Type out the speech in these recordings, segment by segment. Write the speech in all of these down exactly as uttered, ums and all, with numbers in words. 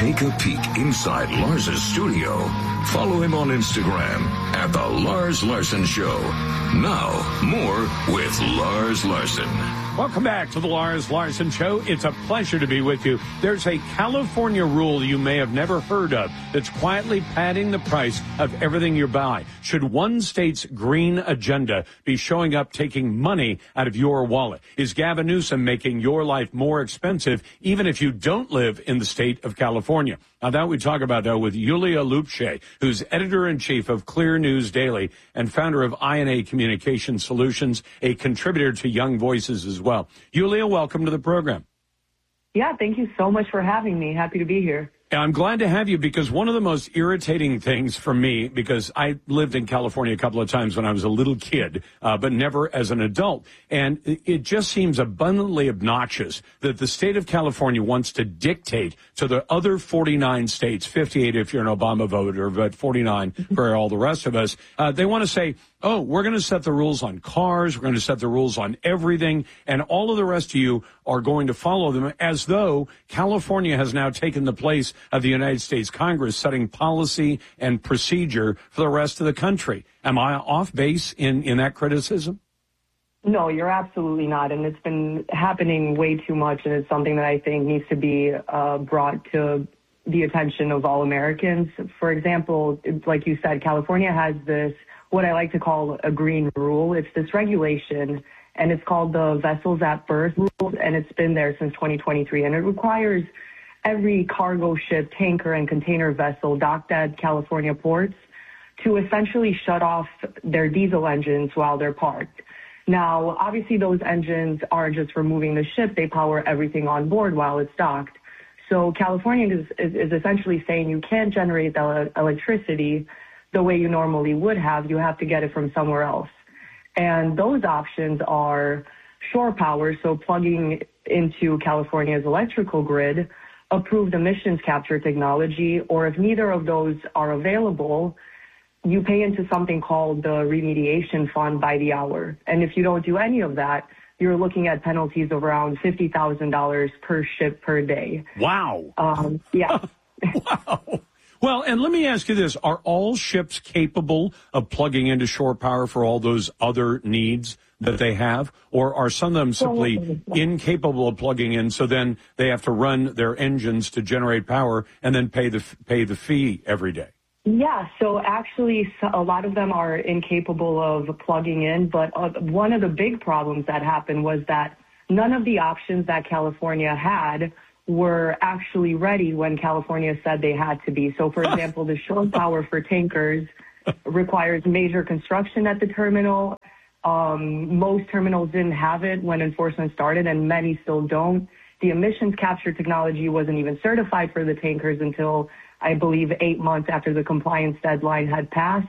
take a peek inside Lars's studio, follow him on Instagram at The Lars Larson Show. Now, more with Lars Larson. Welcome back to the Lars Larson Show. It's a pleasure to be with you. There's a California rule you may have never heard of that's quietly padding the price of everything you buy. Should one state's green agenda be showing up taking money out of your wallet? Is Gavin Newsom making your life more expensive even if you don't live in the state of California? Now, that we talk about, though, with Yulia Lupche, who's editor-in-chief of Clear News Daily and founder of I N A Communication Solutions, a contributor to Young Voices as well. Yulia, welcome to the program. Yeah, thank you so much for having me. Happy to be here. I'm glad to have you because one of the most irritating things for me, because I lived in California a couple of times when I was a little kid, uh, but never as an adult. And it just seems abundantly obnoxious that the state of California wants to dictate to the other forty-nine states, fifty-eight if you're an Obama voter, but forty-nine for all the rest of us. Uh, they want to say, oh, we're going to set the rules on cars, we're going to set the rules on everything, and all of the rest of you are going to follow them, as though California has now taken the place of the United States Congress setting policy and procedure for the rest of the country. Am I off base in, in that criticism? No, you're absolutely not, and it's been happening way too much, and it's something that I think needs to be uh, brought to the attention of all Americans. For example, like you said, California has this, what I like to call a green rule. It's this regulation, and it's called the Vessels at Berth rule, and it's been there since twenty twenty-three, and it requires every cargo ship, tanker, and container vessel docked at California ports to essentially shut off their diesel engines while they're parked. Now, obviously, those engines aren't just for moving the ship. They power everything on board while it's docked. So California is, is, is essentially saying you can't generate the electricity the way you normally would have. You have to get it from somewhere else. And those options are shore power, so plugging into California's electrical grid, approved emissions capture technology, or if neither of those are available, you pay into something called the remediation fund by the hour. And if you don't do any of that, you're looking at penalties of around fifty thousand dollars per ship per day. Wow. Um, yeah. Wow. Well, and let me ask you this. Are all ships capable of plugging into shore power for all those other needs that they have? Or are some of them simply incapable of plugging in, so then they have to run their engines to generate power and then pay the pay the fee every day? Yeah, so actually a lot of them are incapable of plugging in, but uh, one of the big problems that happened was that none of the options that California had were actually ready when California said they had to be. So, for example, the shore power for tankers requires major construction at the terminal. Um, most terminals didn't have it when enforcement started, and many still don't. The emissions capture technology wasn't even certified for the tankers until, I believe, eight months after the compliance deadline had passed.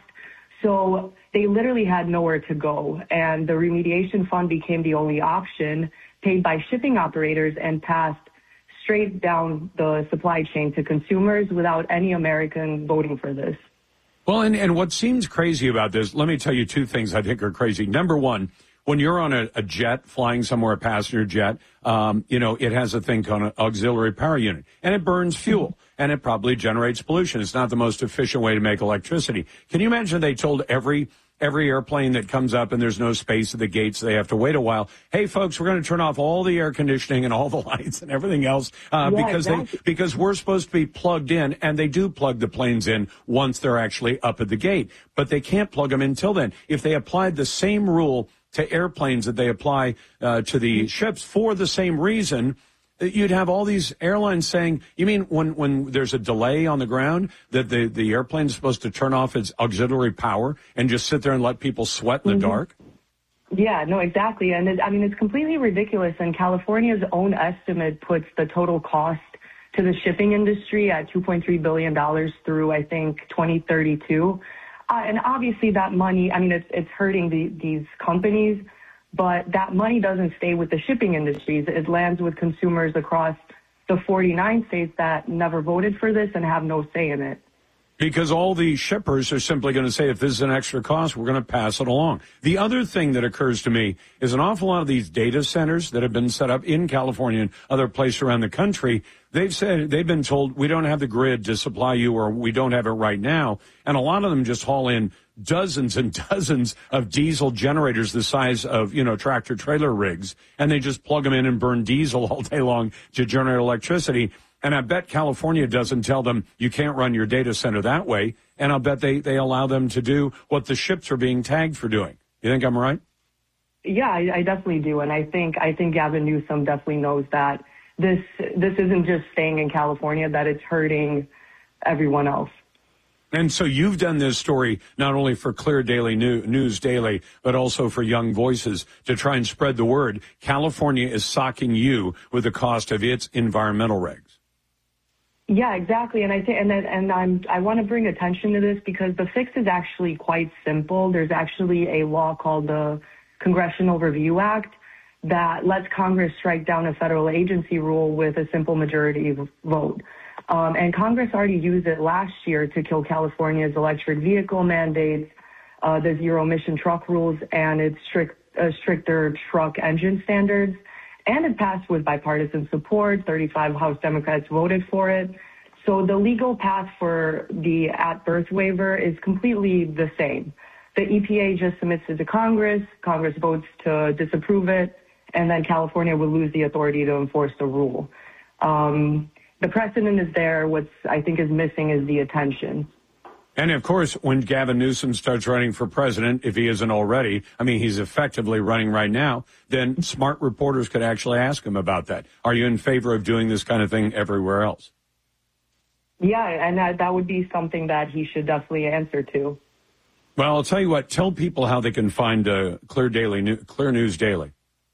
So they literally had nowhere to go, and the remediation fund became the only option paid by shipping operators and passed straight down the supply chain to consumers without any American voting for this. Well, and, and what seems crazy about this, let me tell you two things I think are crazy. Number one, when you're on a, a jet flying somewhere, a passenger jet, um, you know, it has a thing called an auxiliary power unit, and it burns fuel, mm-hmm. and it probably generates pollution. It's not the most efficient way to make electricity. Can you imagine they told every every airplane that comes up and there's no space at the gates, they have to wait a while. Hey, folks, we're going to turn off all the air conditioning and all the lights and everything else uh, yeah, because exactly. they because we're supposed to be plugged in, and they do plug the planes in once they're actually up at the gate, but they can't plug them until then. If they applied the same rule to airplanes that they apply uh, to the ships for the same reason, you'd have all these airlines saying, you mean when, when there's a delay on the ground that the, the airplane is supposed to turn off its auxiliary power and just sit there and let people sweat in the mm-hmm. dark? Yeah, no, exactly. And it, I mean, it's completely ridiculous. And California's own estimate puts the total cost to the shipping industry at two point three billion dollars through, I think, twenty thirty-two. Uh, and obviously that money, I mean, it's, it's hurting the, these companies, but that money doesn't stay with the shipping industries. It lands with consumers across the forty-nine states that never voted for this and have no say in it. Because all the shippers are simply going to say, if this is an extra cost, we're going to pass it along. The other thing that occurs to me is an awful lot of these data centers that have been set up in California and other places around the country, they've said, they've been told, we don't have the grid to supply you, or we don't have it right now. And a lot of them just haul in dozens and dozens of diesel generators the size of, you know, tractor trailer rigs, and they just plug them in and burn diesel all day long to generate electricity. And I bet California doesn't tell them you can't run your data center that way. And I'll bet they, they allow them to do what the ships are being tagged for doing. You think I'm right? Yeah, I, I definitely do. And I think I think Gavin Newsom definitely knows that this this isn't just staying in California, that it's hurting everyone else. And so you've done this story not only for Clear Daily News Daily, but also for Young Voices to try and spread the word. California is socking you with the cost of its environmental regs. Yeah, exactly. And I think, and and I'm, I want to bring attention to this because the fix is actually quite simple. There's actually a law called the Congressional Review Act that lets Congress strike down a federal agency rule with a simple majority vote. Um, and Congress already used it last year to kill California's electric vehicle mandates, uh, the zero emission truck rules, and its strict, uh, stricter truck engine standards. And it passed with bipartisan support. thirty-five House Democrats voted for it. So the legal path for the at-birth waiver is completely the same. The E P A just submits it to Congress. Congress votes to disapprove it, and then California will lose the authority to enforce the rule. Um, the precedent is there. What's I think is missing is the attention. And, of course, when Gavin Newsom starts running for president, if he isn't already, I mean, he's effectively running right now, then smart reporters could actually ask him about that. Are you in favor of doing this kind of thing everywhere else? Yeah, and that, that would be something that he should definitely answer to. Well, I'll tell you what, tell people how they can find uh, Clear Daily, Clear News Daily.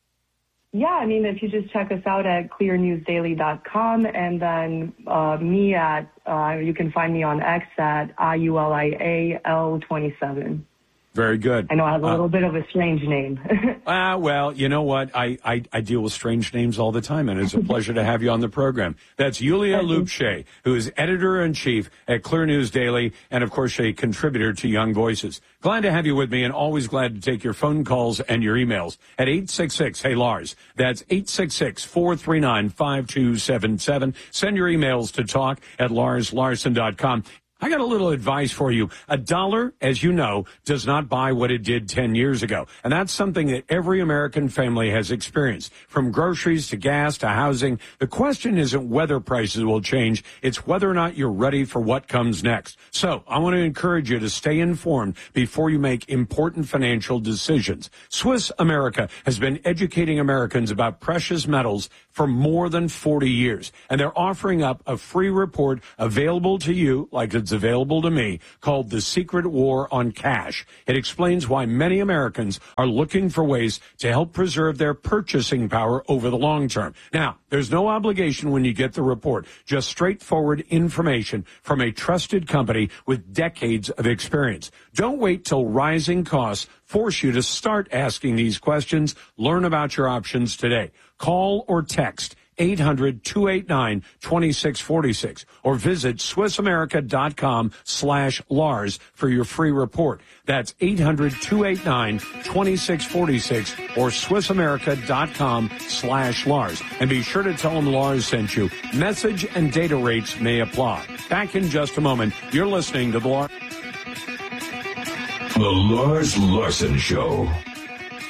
Yeah, I mean, if you just check us out at clear news daily dot com, and then uh, me at, uh, you can find me on X at I U L I A L twenty-seven. Very good. I know I have a uh, little bit of a strange name. Ah, uh, well, you know what? I, I, I deal with strange names all the time, and it's a pleasure to have you on the program. That's Yulia Lupshay, who is editor-in-chief at Clear News Daily, and, of course, a contributor to Young Voices. Glad to have you with me, and always glad to take your phone calls and your emails at eight six six, hey, Lars. That's eight six six, four three nine, five two seven seven. Send your emails to talk at lars larson dot com. I got a little advice for you. A dollar, as you know, does not buy what it did ten years ago. And that's something that every American family has experienced. From groceries to gas to housing, the question isn't whether prices will change. It's whether or not you're ready for what comes next. So I want to encourage you to stay informed before you make important financial decisions. Swiss America has been educating Americans about precious metals for more than forty years. And they're offering up a free report available to you, like it's available to me, called The Secret War on Cash. It explains why many Americans are looking for ways to help preserve their purchasing power over the long term. Now, there's no obligation when you get the report, just straightforward information from a trusted company with decades of experience. Don't wait till rising costs force you to start asking these questions. Learn about your options today. Call or text eight hundred, two eight nine, two six four six or visit swiss america dot com slash Lars for your free report. That's eight hundred, two eight nine, two six four six or swiss america dot com slash Lars. And be sure to tell them Lars sent you. Message and data rates may apply. Back in just a moment. You're listening to the Lars. The Lars Larson Show.